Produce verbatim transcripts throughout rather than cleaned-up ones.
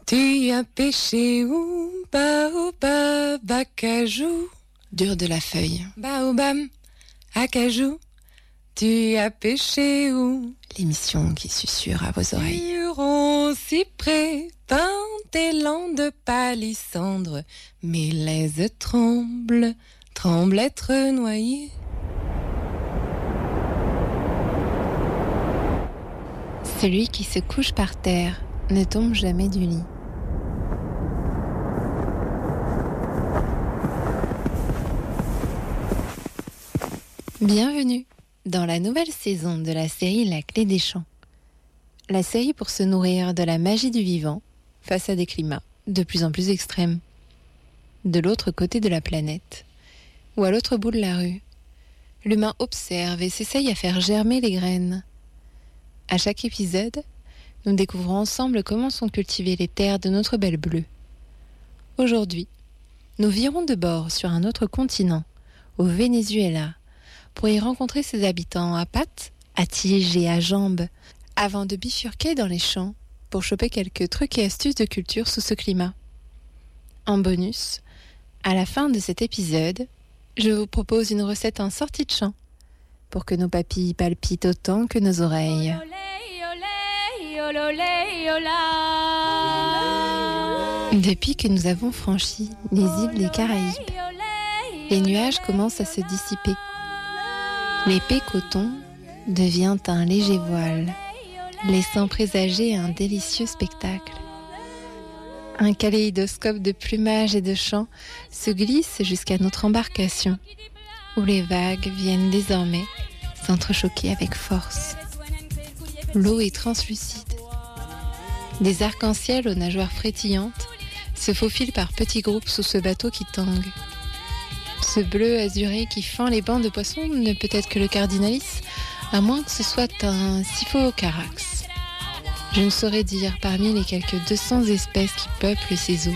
Tu as pêché où? Baobab, acajou. Dur de la feuille. Baobab, acajou. Tu as pêché où? L'émission qui susurre à vos oreilles. Huron, cyprès, pin, élan de palissandre. Mes laises tremblent, tremblent être noyées. Celui qui se couche par terre ne tombe jamais du lit. Bienvenue dans la nouvelle saison de la série La Clé des Champs. La série pour se nourrir de la magie du vivant face à des climats de plus en plus extrêmes. De l'autre côté de la planète, ou à l'autre bout de la rue, l'humain observe et s'essaye à faire germer les graines. À chaque épisode, nous découvrons ensemble comment sont cultivées les terres de notre belle bleue. Aujourd'hui, nous virons de bord sur un autre continent, au Venezuela, pour y rencontrer ses habitants à pattes, à tiges et à jambes, avant de bifurquer dans les champs pour choper quelques trucs et astuces de culture sous ce climat. En bonus, à la fin de cet épisode, je vous propose une recette en sortie de champ, pour que nos papilles palpitent autant que nos oreilles. Depuis que nous avons franchi les îles des Caraïbes, les nuages commencent à se dissiper. L'épais coton devient un léger voile, laissant présager un délicieux spectacle. Un kaléidoscope de plumage et de chants se glisse jusqu'à notre embarcation, où les vagues viennent désormais s'entrechoquer avec force. L'eau est translucide. Des arcs-en-ciel aux nageoires frétillantes se faufilent par petits groupes sous ce bateau qui tangue. Ce bleu azuré qui fend les bancs de poissons ne peut être que le cardinalis, à moins que ce soit un Siphoocarax. Je ne saurais dire parmi les quelques deux cents espèces qui peuplent ces eaux.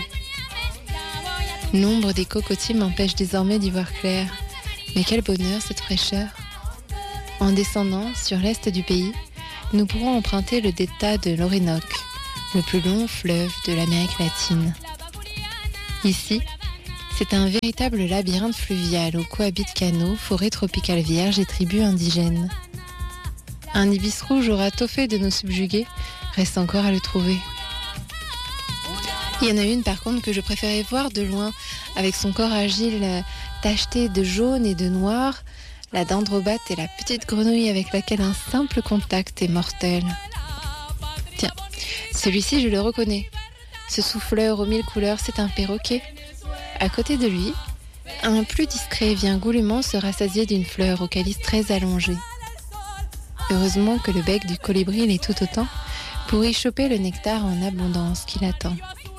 Nombre des cocotiers m'empêche désormais d'y voir clair. Mais quel bonheur cette fraîcheur! En descendant sur l'est du pays, nous pourrons emprunter le delta de l'Orénoque, le plus long fleuve de l'Amérique latine. Ici, c'est un véritable labyrinthe fluvial où cohabitent canaux, forêts tropicales vierges et tribus indigènes. Un ibis rouge aura tôt fait de nous subjuguer, reste encore à le trouver. Il y en a une par contre que je préférais voir de loin, avec son corps agile tacheté de jaune et de noir, la dendrobate et la petite grenouille avec laquelle un simple contact est mortel. Tiens, celui-ci je le reconnais. Ce souffleur aux mille couleurs, c'est un perroquet. À côté de lui, un plus discret vient goulûment se rassasier d'une fleur au calice très allongé. Heureusement que le bec du colibri l'est tout autant pour y choper le nectar en abondance qu'il attend.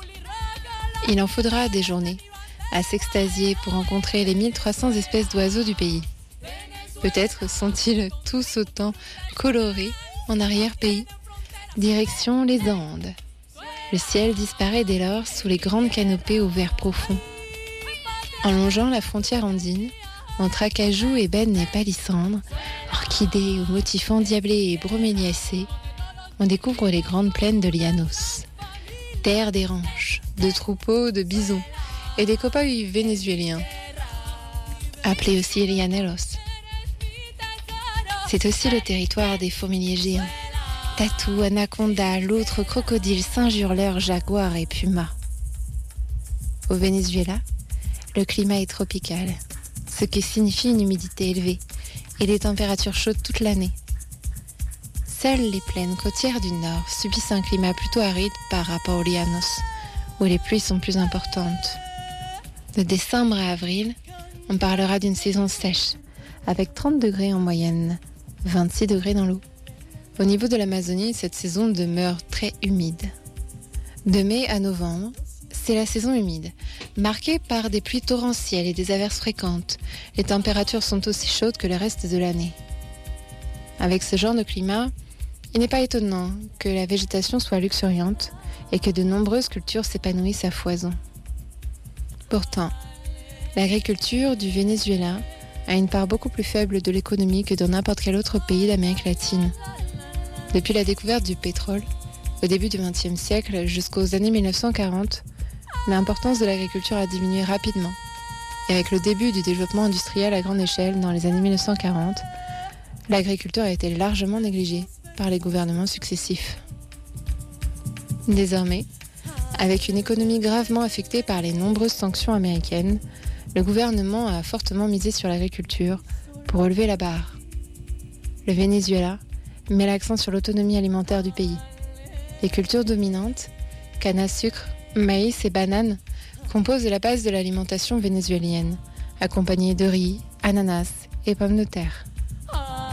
Il en faudra des journées à s'extasier pour rencontrer les mille trois cents espèces d'oiseaux du pays. Peut-être sont-ils tous autant colorés en arrière-pays. Direction les Andes. Le ciel disparaît dès lors sous les grandes canopées au vert profond. En longeant la frontière andine, entre acajou, ébène et palissandre, orchidées aux motifs endiablés et broméliacés, on découvre les grandes plaines de Llanos. Terre des ranches, de troupeaux, de bisons et des cow-boys vénézuéliens, appelés aussi Llaneros. C'est aussi le territoire des fourmiliers géants, tatou, anaconda, loutres, crocodiles, singes hurleurs, jaguars et pumas. Au Venezuela, le climat est tropical, ce qui signifie une humidité élevée et des températures chaudes toute l'année. Seules les plaines côtières du nord subissent un climat plutôt aride par rapport aux Llanos, où les pluies sont plus importantes. De décembre à avril, on parlera d'une saison sèche, avec trente degrés en moyenne, vingt-six degrés dans l'eau. Au niveau de l'Amazonie, cette saison demeure très humide. De mai à novembre, c'est la saison humide, marquée par des pluies torrentielles et des averses fréquentes. Les températures sont aussi chaudes que le reste de l'année. Avec ce genre de climat, il n'est pas étonnant que la végétation soit luxuriante et que de nombreuses cultures s'épanouissent à foison. Pourtant, l'agriculture du Venezuela a une part beaucoup plus faible de l'économie que dans n'importe quel autre pays d'Amérique latine. Depuis la découverte du pétrole, Au début du vingtième siècle, jusqu'aux années mille neuf cent quarante, l'importance de l'agriculture a diminué rapidement. Et avec le début du développement industriel à grande échelle dans les années mille neuf cent quarante, l'agriculture a été largement négligée par les gouvernements successifs. Désormais, avec une économie gravement affectée par les nombreuses sanctions américaines, le gouvernement a fortement misé sur l'agriculture pour relever la barre. Le Venezuela met l'accent sur l'autonomie alimentaire du pays. Les cultures dominantes, canne à sucre, maïs et bananes, composent la base de l'alimentation vénézuélienne, accompagnée de riz, ananas et pommes de terre.